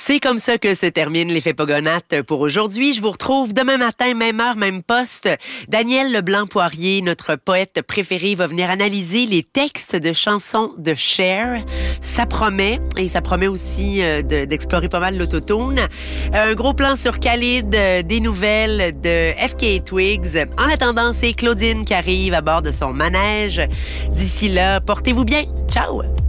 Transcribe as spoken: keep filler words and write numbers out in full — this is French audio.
C'est comme ça que se termine l'effet Pogonates pour aujourd'hui. Je vous retrouve demain matin, même heure, même poste. Daniel Leblanc-Poirier, notre poète préféré, va venir analyser les textes de chansons de Cher. Ça promet, et ça promet aussi euh, de, d'explorer pas mal l'autotune. Un gros plan sur Khalid, euh, des nouvelles de F K Twigs. En attendant, c'est Claudine qui arrive à bord de son manège. D'ici là, portez-vous bien. Ciao!